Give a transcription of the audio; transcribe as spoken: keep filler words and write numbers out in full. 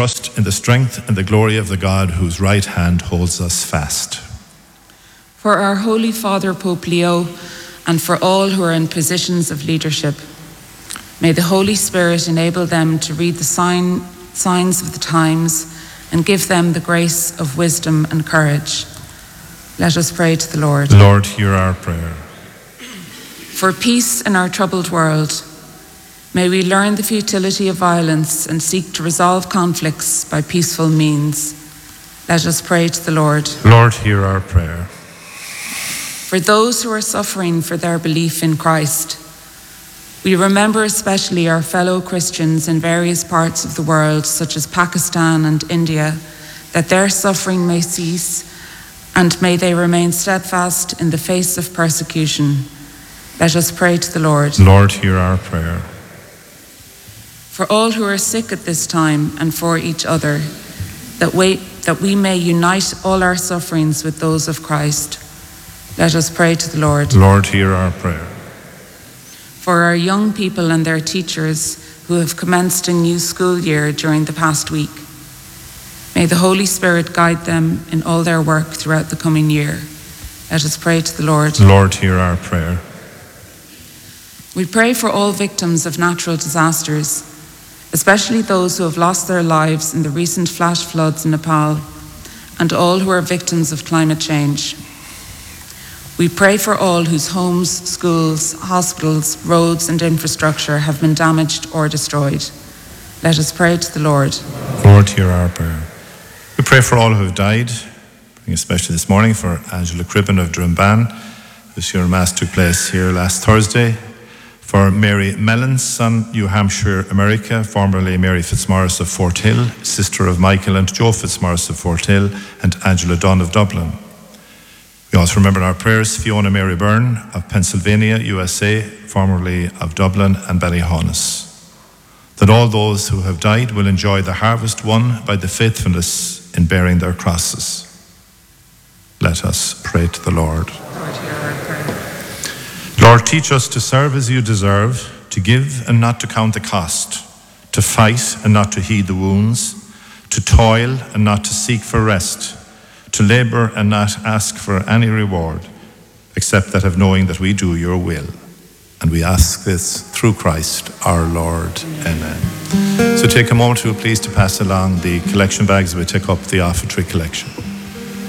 trust in the strength and the glory of the God whose right hand holds us fast. For our Holy Father Pope Leo, and for all who are in positions of leadership, may the Holy Spirit enable them to read the sign, signs of the times and give them the grace of wisdom and courage. Let us pray to the Lord. Lord, hear our prayer. For peace in our troubled world, may we learn the futility of violence and seek to resolve conflicts by peaceful means. Let us pray to the Lord. Lord, hear our prayer. For those who are suffering for their belief in Christ, we remember especially our fellow Christians in various parts of the world, such as Pakistan and India, that their suffering may cease, and may they remain steadfast in the face of persecution. Let us pray to the Lord. Lord, hear our prayer. For all who are sick at this time, and for each other, that we, that we may unite all our sufferings with those of Christ. Let us pray to the Lord. Lord, hear our prayer. For our young people and their teachers who have commenced a new school year during the past week, may the Holy Spirit guide them in all their work throughout the coming year. Let us pray to the Lord. Lord, hear our prayer. We pray for all victims of natural disasters, especially those who have lost their lives in the recent flash floods in Nepal, and all who are victims of climate change. We pray for all whose homes, schools, hospitals, roads and infrastructure have been damaged or destroyed. Let us pray to the Lord. Lord, hear our prayer. We pray for all who have died, especially this morning for Angela Cribben of Drumban, whose year Mass took place here last Thursday. For Mary Mellon, son, New Hampshire, America, formerly Mary Fitzmaurice of Fort Hill, sister of Michael and Joe Fitzmaurice of Fort Hill, and Angela Dunn of Dublin. We also remember in our prayers Fiona Mary Byrne of Pennsylvania, U S A, formerly of Dublin and Ballyhaunis. That all those who have died will enjoy the harvest won by the faithfulness in bearing their crosses. Let us pray to the Lord. Lord, hear our prayer. Lord, teach us to serve as you deserve, to give and not to count the cost, to fight and not to heed the wounds, to toil and not to seek for rest, to labour and not ask for any reward, except that of knowing that we do your will. And we ask this through Christ our Lord. Amen. Amen. So take a moment, if you please, to pass along the collection bags as we take up the offertory collection.